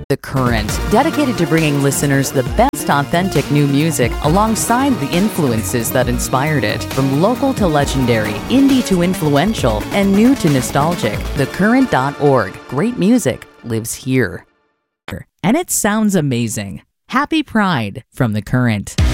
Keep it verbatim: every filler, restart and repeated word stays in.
The Current, dedicated to bringing listeners the best authentic new music alongside the influences that inspired it. From local to legendary, indie to influential, and new to nostalgic, the current dot org. Great music lives here. And it sounds amazing. Happy Pride from The Current.